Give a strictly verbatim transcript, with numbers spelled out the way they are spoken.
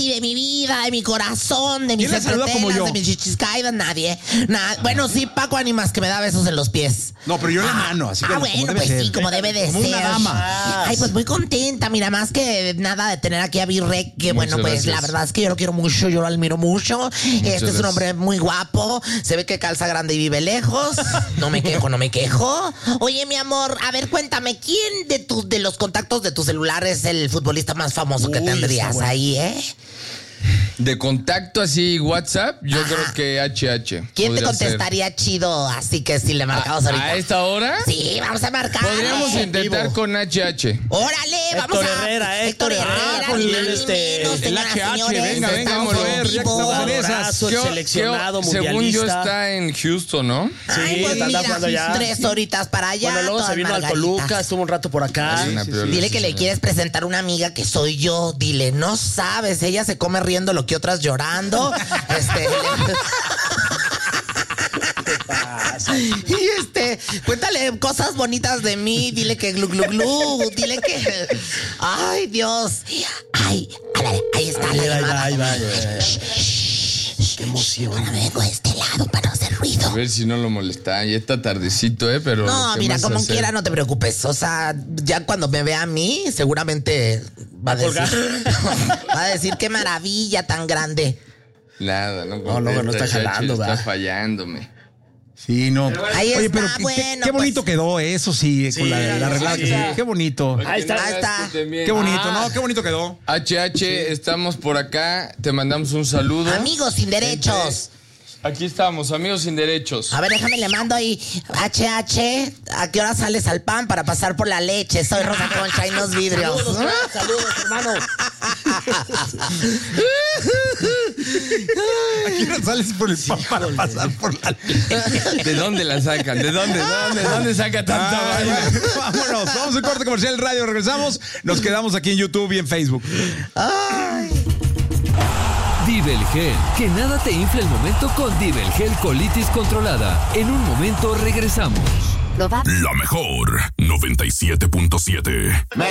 así de mi vida, de mi corazón, de mis entretelas, de mis chichiscaidas, nadie. Nada. Bueno, sí, Paco Ánimas, que me da besos en los pies. No, pero yo en la mano, así Ah, como, bueno, como debe pues ser. sí, como debe de como ser. una dama. Ay, pues muy contenta, mira, más que nada de tener aquí a Virrey, que bueno, pues gracias. la verdad es que yo lo quiero mucho, yo lo admiro mucho. Este gracias. es un hombre muy guapo, se ve que calza grande y vive lejos. No me quejo, no me quejo. Oye, mi amor, a ver, cuéntame, ¿quién de tus de los contactos de tu celular es el futbolista más famoso que Uy, tendrías está bueno. ahí, eh? De contacto así, WhatsApp, yo Ajá. creo que H H. ¿Quién te podría ser. contestaría chido? Así que si le marcamos ¿A, ahorita. ¿A esta hora? Sí, vamos a marcar. Podríamos eh. intentar vivo. con H H. Órale, vamos Héctor a... Herrera, Héctor Herrera, Herrera, con ni el, más ni este, menos, el señoras, H H, señores, venga, venga, estamos vamos a en ver, ya que vivo. estamos en esas. Jugadorazo, el Creo- seleccionado creo- según yo mundialista. está en Houston, ¿no? Ay, Sí, pues anda mira, jugando allá. tres horitas para allá. Bueno, luego se todas vino al margaritas. Toluca, estuvo un rato por acá. Es una piola, Dile sí, que le señor. quieres presentar una amiga que soy yo. Dile, no sabes, ella se come riendo lo que otras llorando. Este. Y este, cuéntale cosas bonitas de mí. Dile que glu glu glu. Dile que. Ay, Dios. Ay, álale, ahí está Ahí la va, ahí llamada. va, ahí va, ahí va. Shh, shh, shh. Qué emoción. Ahora vengo de este lado para no hacer ruido. A ver si no lo molesta. Ya está tardecito, ¿eh? Pero No, ¿qué mira, más como hacer? quiera, no te preocupes. O sea, ya cuando me vea a mí, seguramente va a decir. Va a decir qué maravilla tan grande. Nada, no. No, no, no está contesta, jalando, Está ¿verdad? fallándome. Sí, no. Ahí Oye, está, pero qué, qué- bueno, qué bonito pues. quedó eso, sí, Sí, con la, la sí, arreglada sí, que sí. se- Qué bonito. Ahí está. Ahí está. Qué bonito, ¿no? Qué bonito quedó. H H, estamos por acá. Te mandamos un saludo. Amigos sin derechos. Aquí estamos, amigos sin derechos. A ver, déjame, le mando ahí. H H, ¿a qué hora sales al pan para pasar por la leche? Soy Rosa Concha y los vidrios. Saludos, crack, saludos, hermano. Aquí no sales por el pan para pasar por la ¿De dónde la sacan? ¿De dónde? ¿De dónde, ¿De dónde saca tanta Ay, vaina? vámonos, vamos a un corte comercial radio, regresamos, nos quedamos aquí en YouTube y en Facebook. Divelgel, que nada te infle el momento con Divelgel colitis controlada. En un momento regresamos. La mejor noventa y siete punto siete. Me